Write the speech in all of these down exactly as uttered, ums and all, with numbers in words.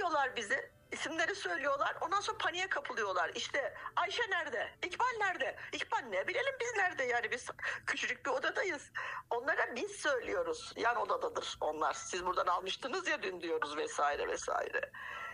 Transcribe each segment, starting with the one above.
arıyorlar bizi. İsimleri söylüyorlar. Ondan sonra paniğe kapılıyorlar. İşte Ayşe nerede? İkbal nerede? İkbal ne bilelim biz nerede? Yani biz küçücük bir odadayız. Onlara biz söylüyoruz. Yan odadadır onlar. Siz buradan almıştınız ya dün diyoruz vesaire vesaire.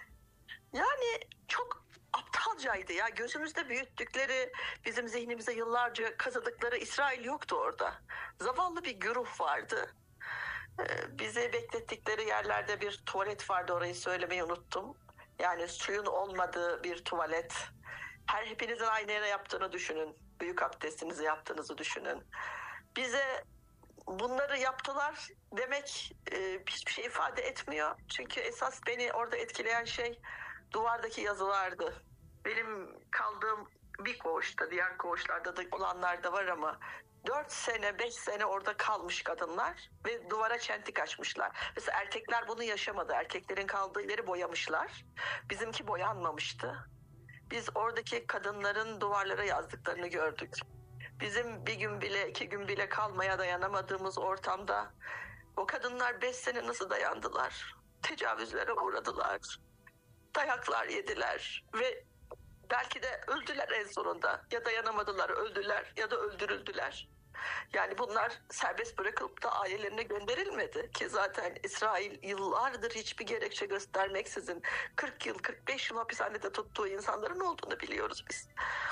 Yani çok aptalcaydı ya. Gözümüzde büyüttükleri, bizim zihnimize yıllarca kazıdıkları İsrail yoktu orada. Zavallı bir güruh vardı. Ee, bizi beklettikleri yerlerde bir tuvalet vardı, orayı söylemeyi unuttum. Yani suyun olmadığı bir tuvalet. Her hepinizin aynı yere yaptığını düşünün. Büyük abdestinizi yaptığınızı düşünün. Bize bunları yaptılar demek e, hiçbir şey ifade etmiyor. Çünkü esas beni orada etkileyen şey duvardaki yazılardı. Benim kaldığım bir koğuşta, diğer koğuşlarda da olanlar da var ama dört sene, beş sene orada kalmış kadınlar ve duvara çentik açmışlar. Mesela erkekler bunu yaşamadı. Erkeklerin kaldığı yeri boyamışlar. Bizimki boyanmamıştı. Biz oradaki kadınların duvarlara yazdıklarını gördük. Bizim bir gün bile, iki gün bile kalmaya dayanamadığımız ortamda o kadınlar beş sene nasıl dayandılar? Tecavüzlere uğradılar. Dayaklar yediler ve belki de öldüler en sonunda. Ya dayanamadılar, öldüler ya da öldürüldüler. Yani bunlar serbest bırakılıp da ailelerine gönderilmedi ki zaten İsrail yıllardır hiçbir gerekçe göstermeksizin kırk yıl, kırk beş yıl hapishanede tuttuğu insanların olduğunu biliyoruz biz.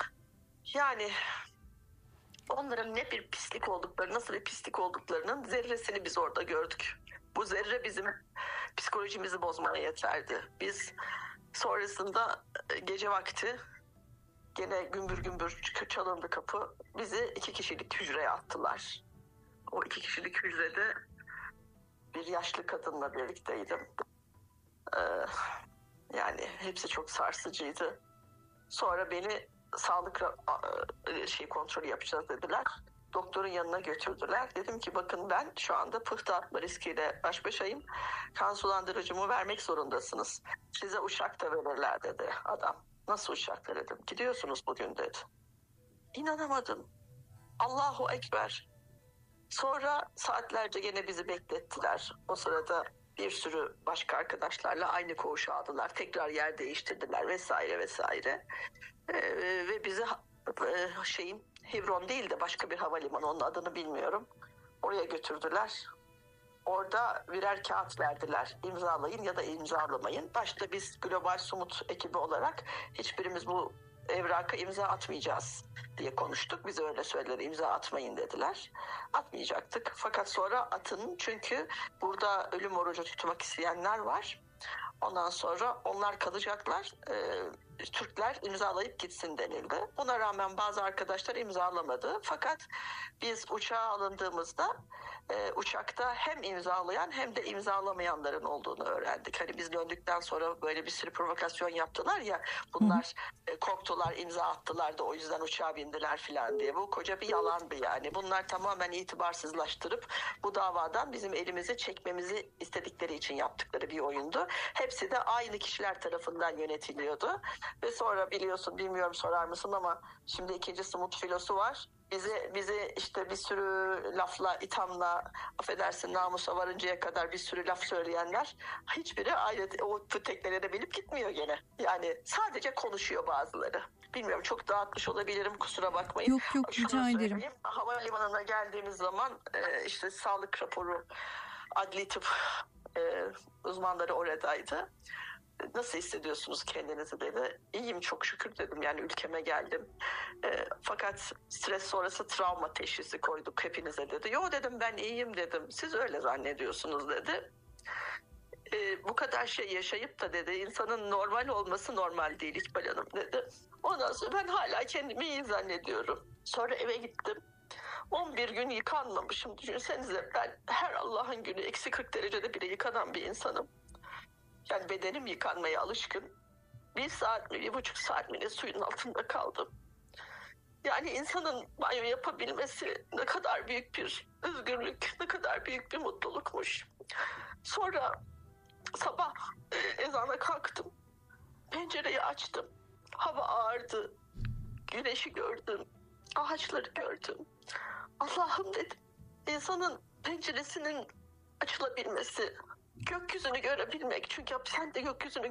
Yani onların ne bir pislik oldukları, nasıl bir pislik olduklarının zerresini biz orada gördük. Bu zerre bizim psikolojimizi bozmaya yeterdi. Biz sonrasında gece vakti gene gümbür gümbür çalındı kapı. Bizi iki kişilik hücreye attılar. O iki kişilik hücrede bir yaşlı kadınla birlikteydim. Ee, yani hepsi çok sarsıcıydı. Sonra beni sağlık şey kontrolü yapacağız dediler. Doktorun yanına götürdüler. Dedim ki bakın ben şu anda pıhtı atma riskiyle baş başayım. Kan sulandırıcımı vermek zorundasınız. Size uçak da verirler dedi adam. Nasıl uçak dedim. Gidiyorsunuz bugün dedi. İnanamadım. Allahu Ekber. Sonra saatlerce gene bizi beklettiler. O sırada bir sürü başka arkadaşlarla aynı koğuşa aldılar. Tekrar yer değiştirdiler vesaire vesaire. Ee, ve bizi e, şeyin Hebron değil de başka bir havalimanı, onun adını bilmiyorum. Oraya götürdüler. Orada birer kağıt verdiler. İmzalayın ya da imzalamayın. Başta biz Global Sumut ekibi olarak hiçbirimiz bu evraka imza atmayacağız diye konuştuk. Bize öyle söylediler, imza atmayın dediler. Atmayacaktık. Fakat sonra atın, çünkü burada ölüm orucu tutmak isteyenler var. Ondan sonra onlar kalacaklar. Ee, Türkler imzalayıp gitsin denildi. Buna rağmen bazı arkadaşlar imzalamadı. Fakat biz uçağa alındığımızda e, uçakta hem imzalayan hem de imzalamayanların olduğunu öğrendik. Hani biz döndükten sonra böyle bir sürü provokasyon yaptılar ya, bunlar e, korktular, imza attılar da o yüzden uçağa bindiler falan diye. Bu koca bir yalandı yani. Bunlar tamamen itibarsızlaştırıp bu davadan bizim elimizi çekmemizi istedikleri için yaptıkları bir oyundu. Hepsi de aynı kişiler tarafından yönetiliyordu. Ve sonra biliyorsun, bilmiyorum sorar mısın ama şimdi ikinci Sumut filosu var. Bizi, bizi işte bir sürü lafla, ithamla, affedersin namusa varıncaya kadar bir sürü laf söyleyenler, hiçbiri aile, o teknelere binip gitmiyor gene. Yani sadece konuşuyor bazıları. Bilmiyorum, çok dağıtmış olabilirim, kusura bakmayın. Yok yok, rica ederim. Havalimanına geldiğimiz zaman işte sağlık raporu, adli tıp e, uzmanları oradaydı. Nasıl hissediyorsunuz kendinizi dedi. İyiyim çok şükür dedim, yani ülkeme geldim. E, fakat stres sonrası travma teşhisi koyduk hepinize dedi. Yo dedim, ben iyiyim dedim. Siz öyle zannediyorsunuz dedi. E, bu kadar şey yaşayıp da dedi insanın normal olması normal değil İkbal Hanım dedi. Ondan sonra ben hala kendimi iyi zannediyorum. Sonra eve gittim. on bir gün yıkanmamışım. Düşünsenize, ben her Allah'ın günü eksi kırk derecede bile yıkanan bir insanım. Yani bedenim yıkanmaya alışkın. Bir saat mi, bir buçuk saat mi ne suyun altında kaldım. Yani insanın banyo yapabilmesi ne kadar büyük bir özgürlük, ne kadar büyük bir mutlulukmuş. Sonra sabah ezana kalktım. Pencereyi açtım. Hava ağardı. Güneşi gördüm. Ağaçları gördüm. Allah'ım dedim. İnsanın penceresinin açılabilmesi, gökyüzünü görebilmek. Çünkü sen de gökyüzünü